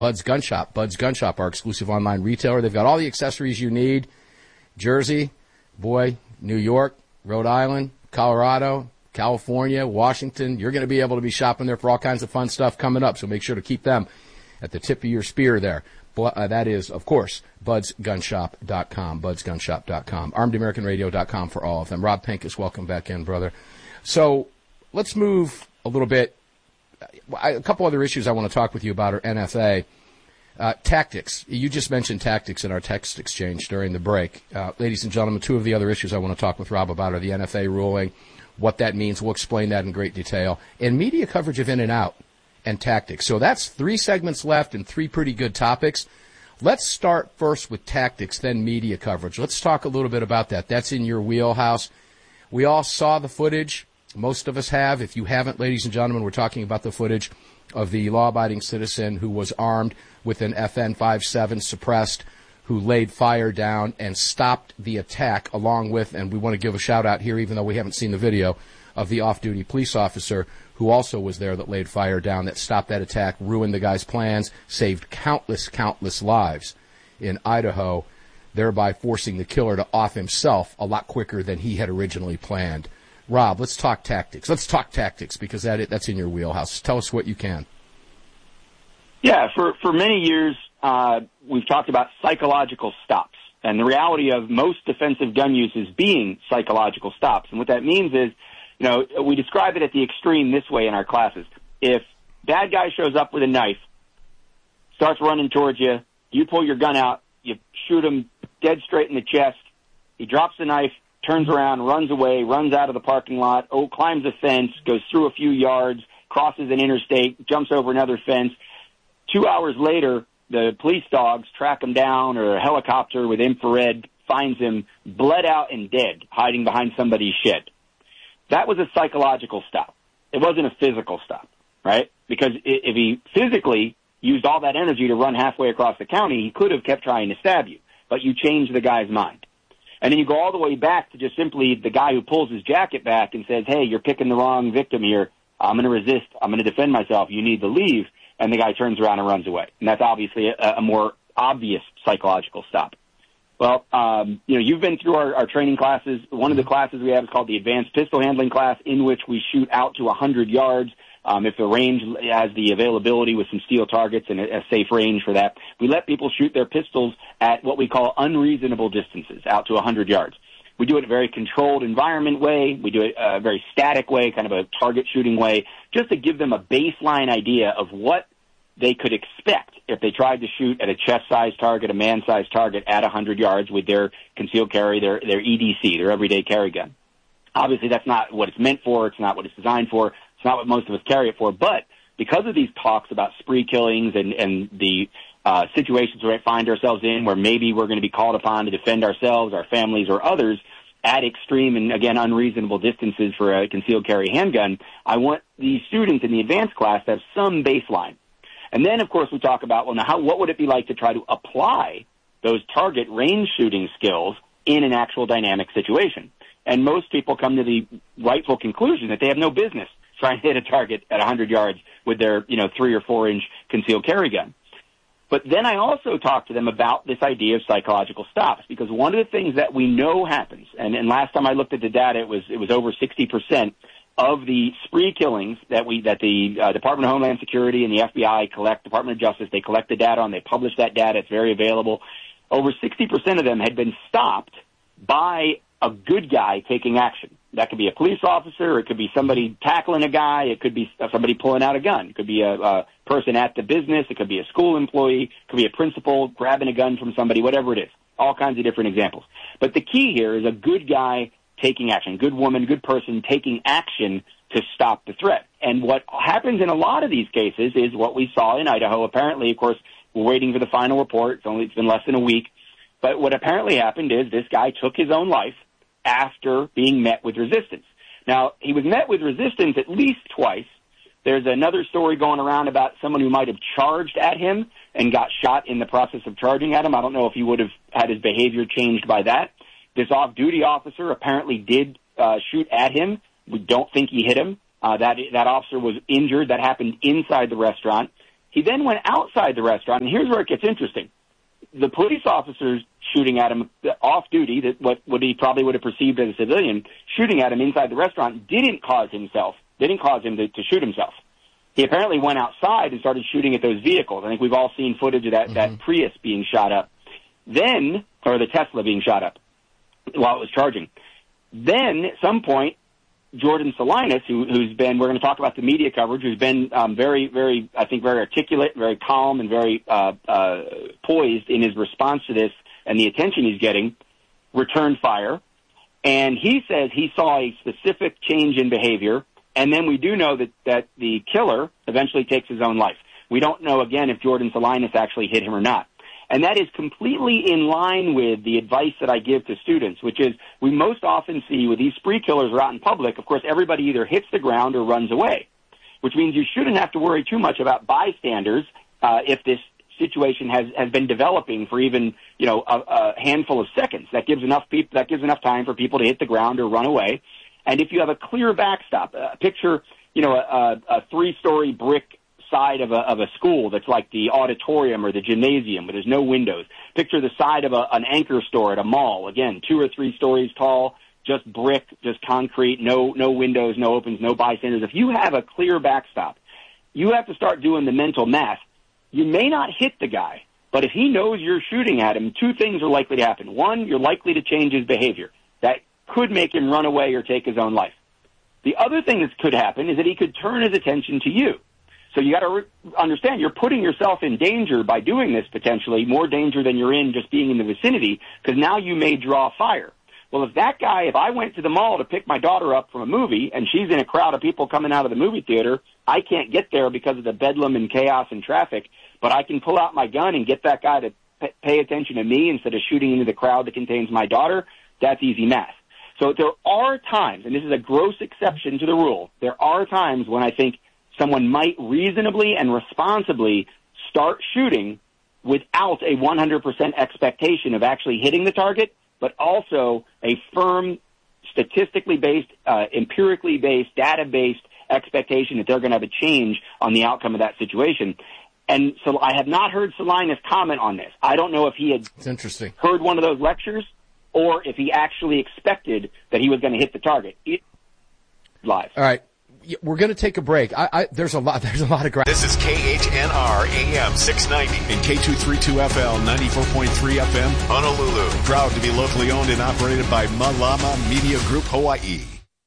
Bud's Gun Shop. Bud's Gun Shop, our exclusive online retailer. They've got all the accessories you need. Jersey, New York, Rhode Island, Colorado, California, Washington. You're going to be able to be shopping there for all kinds of fun stuff coming up, so make sure to keep them at the tip of your spear there. That is, of course, budsgunshop.com, budsgunshop.com, armedamericanradio.com for all of them. Rob Pincus, welcome back in, brother. So let's move a little bit. A couple other issues I want to talk with you about are NFA. Tactics. You just mentioned tactics in our text exchange during the break. Ladies and gentlemen, two of the other issues I want to talk with Rob about are the NFA ruling, what that means. We'll explain that in great detail, and media coverage of in and out and tactics. So that's 3 segments left and 3 pretty good topics. Let's start first with tactics, then media coverage. Let's talk a little bit about that. That's in your wheelhouse. We all saw the footage. Most of us have. If you haven't, ladies and gentlemen, we're talking about the footage of the law-abiding citizen who was armed with an FN-57 suppressed, who laid fire down and stopped the attack, along with, and we want to give a shout-out here, even though we haven't seen the video, of the off-duty police officer who also was there that laid fire down, that stopped that attack, ruined the guy's plans, saved countless lives in Idaho, thereby forcing the killer to off himself a lot quicker than he had originally planned. Rob, let's talk tactics. Let's talk tactics, because that's in your wheelhouse. Tell us what you can. Yeah, for many years, we've talked about psychological stops, and the reality of most defensive gun use is being psychological stops. And what that means is, we describe it at the extreme this way in our classes. If bad guy shows up with a knife, starts running towards you, you pull your gun out, you shoot him dead straight in the chest, he drops the knife, turns around, runs away, runs out of the parking lot, climbs a fence, goes through a few yards, crosses an interstate, jumps over another fence. 2 hours later, the police dogs track him down, or a helicopter with infrared finds him bled out and dead, hiding behind somebody's shed. That was a psychological stop. It wasn't a physical stop, right? Because if he physically used all that energy to run halfway across the county, he could have kept trying to stab you, but you changed the guy's mind. And then you go all the way back to just simply the guy who pulls his jacket back and says, hey, you're picking the wrong victim here. I'm going to resist. I'm going to defend myself. You need to leave. And the guy turns around and runs away. And that's obviously a more obvious psychological stop. Well, you've been through our training classes. One of the classes we have is called the Advanced Pistol Handling class, in which we shoot out to 100 yards. If the range has the availability with some steel targets and a safe range for that, we let people shoot their pistols at what we call unreasonable distances, out to 100 yards. We do it in a very controlled environment way. We do it a very static way, kind of a target shooting way, just to give them a baseline idea of what they could expect if they tried to shoot at a chest-sized target, a man-sized target at 100 yards with their concealed carry, their EDC, their everyday carry gun. Obviously, that's not what it's meant for. It's not what it's designed for. It's not what most of us carry it for. But because of these talks about spree killings and the situations we find ourselves in where maybe we're going to be called upon to defend ourselves, our families, or others at extreme and, again, unreasonable distances for a concealed carry handgun, I want the students in the advanced class to have some baseline. And then, of course, we talk about, well, now what would it be like to try to apply those target range shooting skills in an actual dynamic situation? And most people come to the rightful conclusion that they have no business trying to hit a target at 100 yards with their, 3 or 4 inch concealed carry gun. But then I also talk to them about this idea of psychological stops, because one of the things that we know happens, and last time I looked at the data, it was over 60% of the spree killings that the Department of Homeland Security and the FBI collect, Department of Justice, they collect the data on, they publish that data, it's very available. Over 60% of them had been stopped by a good guy taking action. That could be a police officer, it could be somebody tackling a guy, it could be somebody pulling out a gun, it could be a person at the business, it could be a school employee, it could be a principal grabbing a gun from somebody, whatever it is. All kinds of different examples. But the key here is a good guy taking action, good woman, good person taking action to stop the threat. And what happens in a lot of these cases is what we saw in Idaho. Apparently, of course, we're waiting for the final report. It's been less than a week. But what apparently happened is this guy took his own life after being met with resistance. Now, he was met with resistance at least twice. There's another story going around about someone who might have charged at him and got shot in the process of charging at him. I don't know if he would have had his behavior changed by that. This off-duty officer apparently did shoot at him. We don't think he hit him. That officer was injured. That happened inside the restaurant. He then went outside the restaurant, and here's where it gets interesting. The police officers shooting at him off duty, that what he probably would have perceived as a civilian, shooting at him inside the restaurant didn't cause him to shoot himself. He apparently went outside and started shooting at those vehicles. I think we've all seen footage of that Prius being shot up. Then, or the Tesla being shot up while it was charging. Then, at some point, Jordan Salinas, who's been, we're going to talk about the media coverage, who's been very, very, I think, very articulate, very calm, and very poised in his response to this and the attention he's getting, returned fire. And he says he saw a specific change in behavior, and then we do know that the killer eventually takes his own life. We don't know, again, if Jordan Salinas actually hit him or not. And that is completely in line with the advice that I give to students, which is we most often see with these spree killers are out in public, of course, everybody either hits the ground or runs away, which means you shouldn't have to worry too much about bystanders if this situation has been developing for even, a handful of seconds. That gives enough time for people to hit the ground or run away. And if you have a clear backstop, picture, a 3-story brick side of a school that's like the auditorium or the gymnasium, but there's no windows. Picture the side of an anchor store at a mall. Again, 2 or 3 stories tall, just brick, just concrete, no windows, no opens, no bystanders. If you have a clear backstop, you have to start doing the mental math. You may not hit the guy, but if he knows you're shooting at him, 2 things are likely to happen. 1, you're likely to change his behavior. That could make him run away or take his own life. The other thing that could happen is that he could turn his attention to you. So you got to understand you're putting yourself in danger by doing this, potentially more danger than you're in just being in the vicinity, because now you may draw fire. Well, if I went to the mall to pick my daughter up from a movie and she's in a crowd of people coming out of the movie theater, I can't get there because of the bedlam and chaos and traffic, but I can pull out my gun and get that guy to pay attention to me instead of shooting into the crowd that contains my daughter. That's easy math. So there are times, and this is a gross exception to the rule, there are times when I think someone might reasonably and responsibly start shooting without a 100% expectation of actually hitting the target, but also a firm, statistically based, empirically based, data-based expectation that they're going to have a change on the outcome of that situation. And so I have not heard Salinas comment on this. I don't know if he had heard one of those lectures or if he actually expected that he was going to hit the target. Live. All right. We're going to take a break. There's a lot of ground. This is KHNR AM 690 and K232FL 94.3 FM Honolulu. Proud to be locally owned and operated by Malama Media Group Hawaii.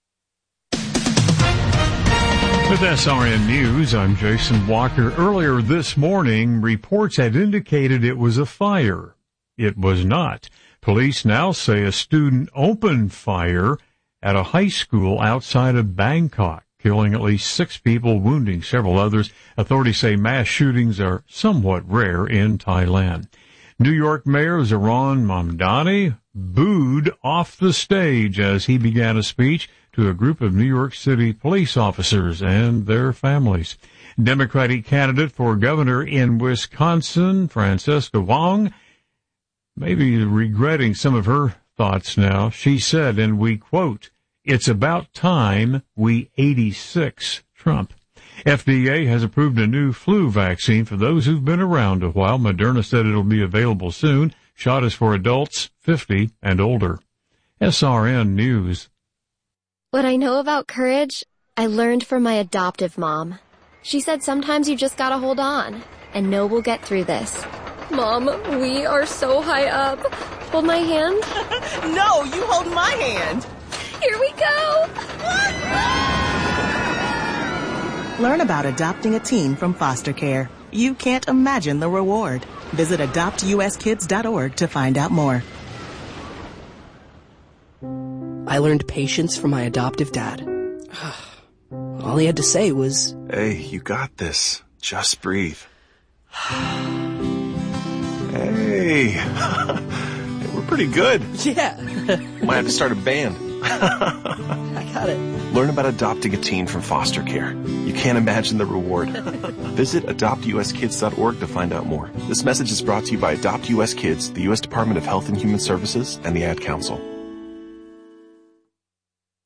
With SRN News, I'm Jason Walker. Earlier this morning, reports had indicated it was a fire. It was not. Police now say a student opened fire at a high school outside of Bangkok, killing at least 6 people, wounding several others. Authorities say mass shootings are somewhat rare in Thailand. New York Mayor Zohran Mamdani booed off the stage as he began a speech to a group of New York City police officers and their families. Democratic candidate for governor in Wisconsin, Francesca Wong, may be regretting some of her thoughts now. She said, and we quote, "It's about time we 86 Trump." FDA has approved a new flu vaccine for those who've been around a while. Moderna said it'll be available soon. Shot is for adults 50 and older. SRN News. What I know about courage, I learned from my adoptive mom. She said sometimes you just gotta hold on and know we'll get through this. Mom, we are so high up. Hold my hand. No, you hold my hand. Here we go! Learn about adopting a teen from foster care. You can't imagine the reward. Visit adoptuskids.org to find out more. I learned patience from my adoptive dad. All he had to say was, "Hey, you got this. Just breathe." Hey, we're pretty good. Yeah. Might have to start a band. I got it. Learn about adopting a teen from foster care. You can't imagine the reward. Visit adoptuskids.org to find out more. This message is brought to you by Adopt U.S. Kids, the U.S. Department of Health and Human Services, and the Ad Council.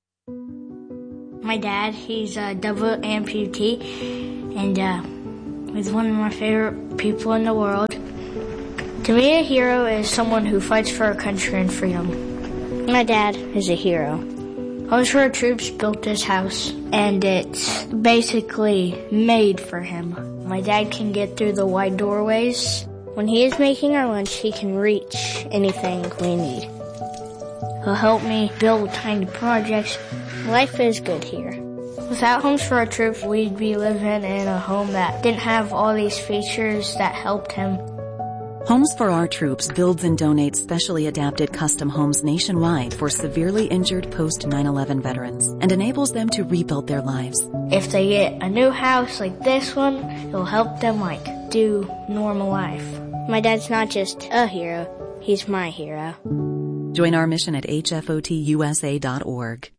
My dad, he's a double amputee, and with one of my favorite people in the world. To me, a hero is someone who fights for our country and freedom. My dad is a hero. Homes for Our Troops built this house, and it's basically made for him. My dad can get through the wide doorways. When he is making our lunch, he can reach anything we need. He'll help me build tiny projects. Life is good here. Without Homes for Our Troops, we'd be living in a home that didn't have all these features that helped him. Homes for Our Troops builds and donates specially adapted custom homes nationwide for severely injured post-9/11 veterans and enables them to rebuild their lives. If they get a new house like this one, it'll help them do normal life. My dad's not just a hero, he's my hero. Join our mission at hfotusa.org.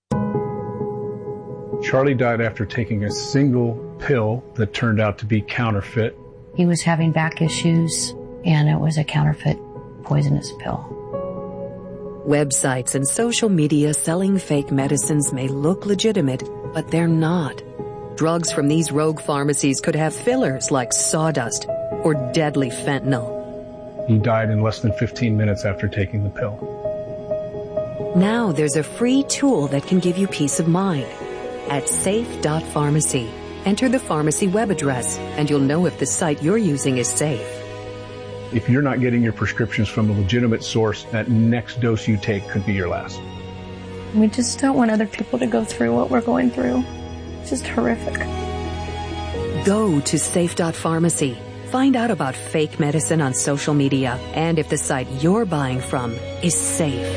Charlie died after taking a single pill that turned out to be counterfeit. He was having back issues, and it was a counterfeit poisonous pill. Websites and social media selling fake medicines may look legitimate, but they're not. Drugs from these rogue pharmacies could have fillers like sawdust or deadly fentanyl. He died in less than 15 minutes after taking the pill. Now there's a free tool that can give you peace of mind. At safe.pharmacy, enter the pharmacy web address, and you'll know if the site you're using is safe. If you're not getting your prescriptions from a legitimate source, that next dose you take could be your last. We just don't want other people to go through what we're going through. It's just horrific. Go to safe.pharmacy. Find out about fake medicine on social media and if the site you're buying from is safe.